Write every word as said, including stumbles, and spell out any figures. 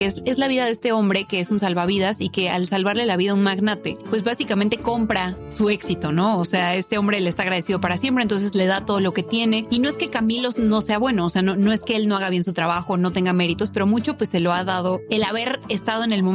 Es, es la vida de este hombre que es un salvavidas y que al salvarle la vida a un magnate, pues básicamente compra su éxito, ¿no? O sea, este hombre le está agradecido para siempre, entonces le da todo lo que tiene. Y no es que Camilo no sea bueno, o sea, no, no es que él no haga bien su trabajo, no tenga méritos, pero mucho pues se lo ha dado el haber estado en el momento